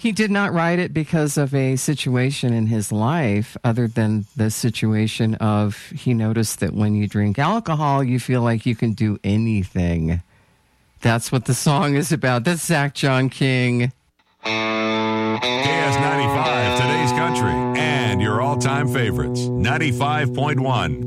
He did not write it because of a situation in his life other than the situation of he noticed that when you drink alcohol, you feel like you can do anything. That's what the song is about. That's Zach John King. KS95, today's country, and your all-time favorites. 95.1